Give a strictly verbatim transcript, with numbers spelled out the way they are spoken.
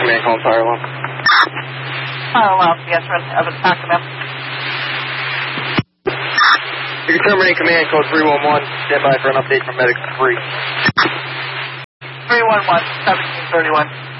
command calling fire alarm. Fire alarm, yes, sir. I've been talking about. You can terminate command code three one one. Stand by for an update from medics three. three one one, seventeen thirty-one.